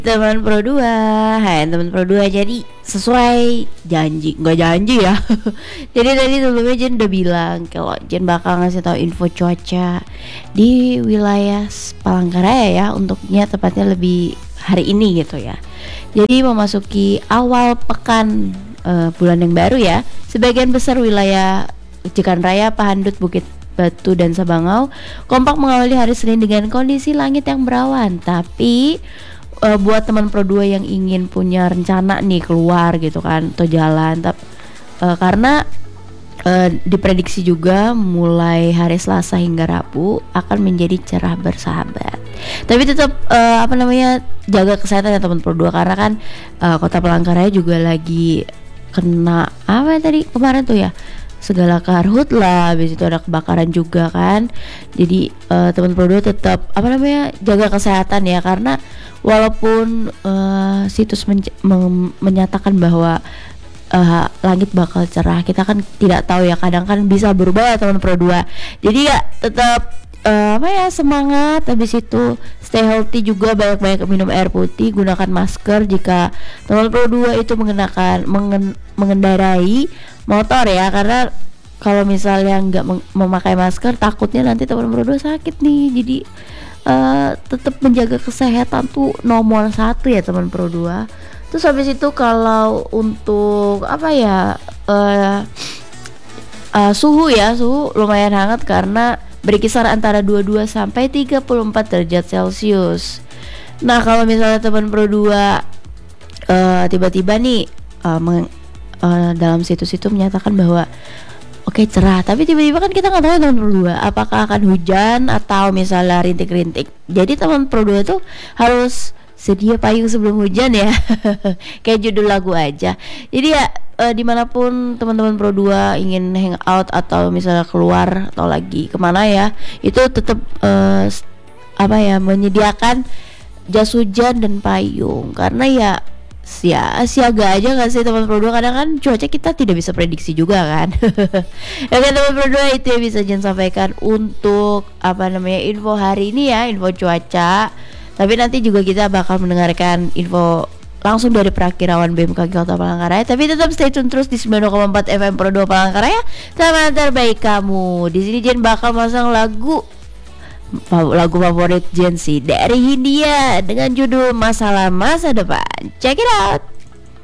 Teman Pro 2, hai teman Pro 2. Jadi sesuai janji, nggak janji ya. Jadi tadi sebelumnya Jen udah bilang kalau Jen bakal ngasih tahu info cuaca di wilayah Palangkaraya ya, untuknya tepatnya lebih hari ini gitu ya. Jadi memasuki awal pekan bulan yang baru ya. Sebagian besar wilayah Jekan Raya, Pahandut, Bukit Batu dan Sabangau kompak mengawali hari Senin dengan kondisi langit yang berawan. Tapi buat teman Pro 2 yang ingin punya rencana nih keluar gitu kan atau jalan, karena diprediksi juga mulai hari Selasa hingga Rabu akan menjadi cerah bersahabat. Tapi tetap jaga kesehatan ya teman Pro 2, karena kan Kota Palangkaraya juga lagi kena apa tadi kemarin tuh ya, segala karhutlah, habis itu ada kebakaran juga kan. Jadi teman Pro 2 tetap jaga kesehatan ya, karena walaupun situs menyatakan bahwa langit bakal cerah, kita kan tidak tahu ya, kadang kan bisa berubah ya teman Pro 2. Jadi ya tetap semangat, habis itu stay healthy juga, banyak-banyak minum air putih, gunakan masker jika teman Pro 2 itu mengendarai motor ya, karena kalau misalnya nggak memakai masker takutnya nanti teman Pro 2 sakit nih. Jadi tetap menjaga kesehatan tuh nomor 1 ya teman Pro 2. Terus habis itu kalau untuk suhu lumayan hangat karena berkisar antara 22 sampai 34 derajat Celcius. Nah, kalau misalnya teman Pro 2 tiba-tiba nih dalam situs itu menyatakan bahwa oke, cerah, tapi tiba-tiba kan kita nggak tahu teman Pro 2 apakah akan hujan atau misalnya rintik-rintik. Jadi teman Pro 2 tuh harus sedia payung sebelum hujan ya. Kayak judul lagu aja. Jadi ya dimanapun teman-teman Pro 2 ingin hangout atau misalnya keluar atau lagi kemana ya, itu tetap menyediakan jas hujan dan payung, karena ya siaga aja gak sih teman Pro 2, kadang kan cuaca kita tidak bisa prediksi juga kan. Ya kan teman Pro 2, itu yang bisa Jen sampaikan untuk info hari ini ya, info cuaca. Tapi nanti juga kita bakal mendengarkan info langsung dari Prakirawan BMKG Kota Palangkaraya. Tapi tetap stay tune terus di 90,4 FM Pro 2 Palangkaraya, teman terbaik kamu. Di sini Jen bakal masang lagu favorit Jen sih dari Hindia dengan judul Masalah Masa Depan. Check it out.